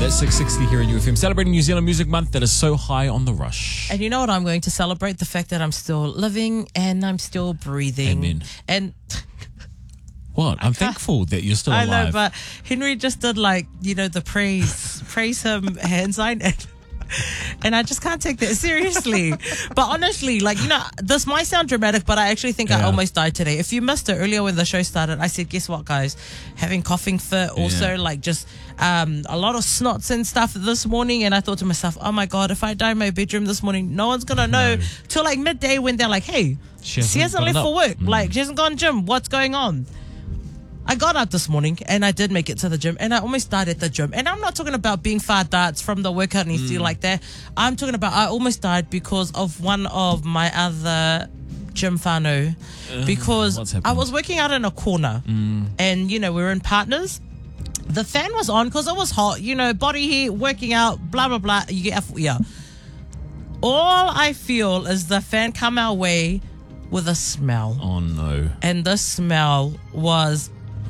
That's 660 here in UFM, celebrating New Zealand Music Month that is so high on the rush. And you know what I'm going to celebrate? The fact that I'm still living and I'm still breathing. Amen. And What? I'm thankful that you're still alive. I know, but Henry just did the praise him hand sign, and I just can't take that seriously. But honestly, this might sound dramatic, but I actually think I almost died today. If you missed it earlier when the show started, I said, guess what, guys? Having coughing fit, also a lot of snots and stuff this morning, and I thought to myself, oh my God, if I die in my bedroom this morning, no one's gonna know till midday when they're like, hey, she hasn't left for work. She hasn't gone gym. What's going on? I got up this morning and I did make it to the gym and I almost died at the gym. And I'm not talking about being far darts from the workout and anything like that. I'm talking about I almost died because of one of my other gym whānau. Because I was working out in a corner and, we were in partners. The fan was on because it was hot, body heat, working out, blah, blah, blah. You get all I feel is the fan come our way with a smell. Oh, no. And the smell was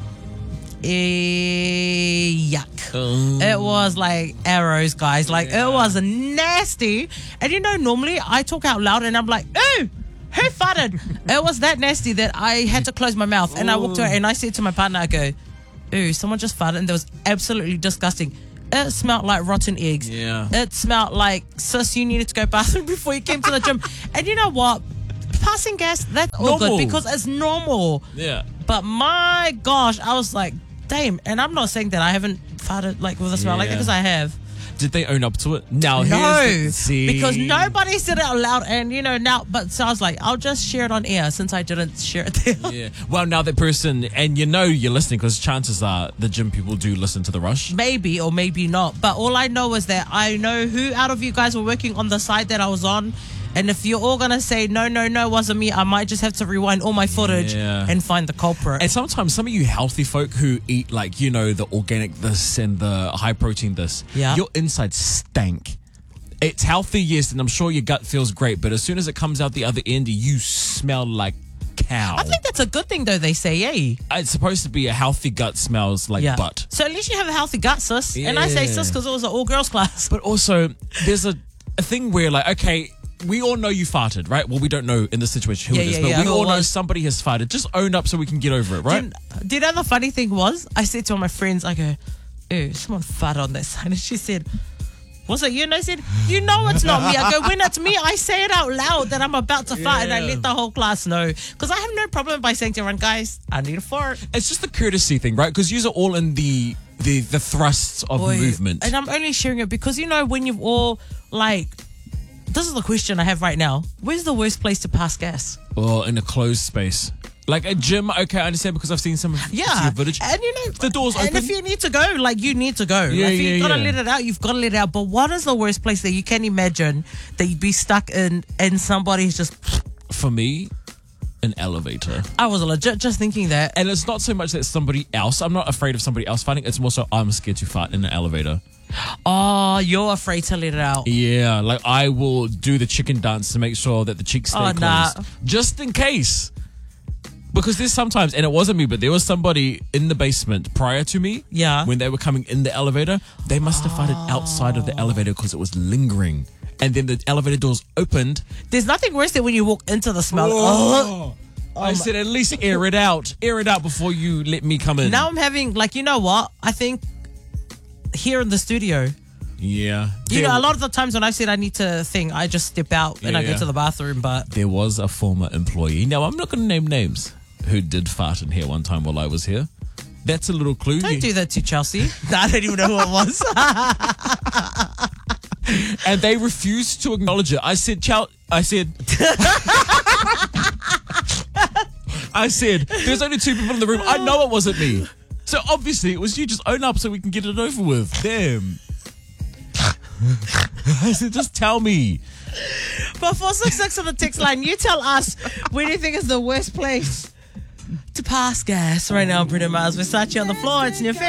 yuck. It was like arrows, guys. It was nasty. And normally I talk out loud and I'm like, ooh, who farted? It was that nasty that I had to close my mouth. And I walked away and I said to my partner, I go, ooh, someone just farted. And that was absolutely disgusting. It smelled like rotten eggs. Yeah. It smelled like, sis, you needed to go bathroom before you came to the gym. And you know what? Passing gas, that's all good because it's normal. Yeah. But my gosh, I was like, damn. And I'm not saying that I haven't farted with a smell like that, because I have. Did they own up to it? No, because nobody said it out loud. And so I was like, I'll just share it on air since I didn't share it there. Yeah. Well, now that person, and you're listening, because chances are the gym people do listen to The Rush. Maybe or maybe not. But all I know is that I know who out of you guys were working on the side that I was on. And if you're all going to say, no, it wasn't me, I might just have to rewind all my footage and find the culprit. And sometimes some of you healthy folk who eat the organic this and the high protein this, your insides stank. It's healthy, yes, and I'm sure your gut feels great, but as soon as it comes out the other end, you smell like cow. I think that's a good thing, though, they say, It's supposed to be a healthy gut smells like butt. So at least you have a healthy gut, sis. Yeah. And I say sis because it was an all-girls class. But also, there's a thing where, okay, we all know you farted, right? Well, we don't know in this situation who it is, but we all know somebody has farted. Just own up so we can get over it, right? Do you know the funny thing was? I said to all my friends, I go, ew, someone farted on that side. And she said, was it you? And I said, you know it's not me. I go, when it's me, I say it out loud that I'm about to fart, and I let the whole class know. Because I have no problem by saying to everyone, guys, I need a fart. It's just the courtesy thing, right? Because you're all in the thrusts of movement. And I'm only sharing it because, when you've all, this is the question I have right now. Where's the worst place to pass gas? Well, in a closed space. Like a gym, okay, I understand because I've seen some footage. And the door's open. And if you need to go, you need to go. If you've got to let it out, you've got to let it out. But what is the worst place that you can imagine that you'd be stuck in and somebody's just... For me, an elevator. I was legit just thinking that. And it's not so much that somebody else, I'm not afraid of somebody else farting, it's more so I'm scared to fart in an elevator. Oh, you're afraid to let it out. Yeah, I will do the chicken dance to make sure that the cheeks stay closed. Just in case. Because there's sometimes, and it wasn't me, but there was somebody in the basement prior to me. Yeah. When they were coming in the elevator, they must have farted outside of the elevator because it was lingering. And then the elevator doors opened. There's nothing worse than when you walk into the smell. I said, at least air it out. Air it out before you let me come in. Now I'm having, you know what? I think here in the studio. Yeah. A lot of the times when I said I need to I just step out and I go to the bathroom. But there was a former employee. Now, I'm not going to name names who did fart in here one time while I was here. That's a little clue. Don't do that to Chelsea. I don't even know who it was. And they refused to acknowledge it. I said, there's only two people in the room. I know it wasn't me. So obviously it was you. Just own up so we can get it over with. Damn. I said, just tell me. But 466 on the text line, you tell us where do you think is the worst place to pass gas right now. Bruno Mars, Versace on the floor. It's in your face.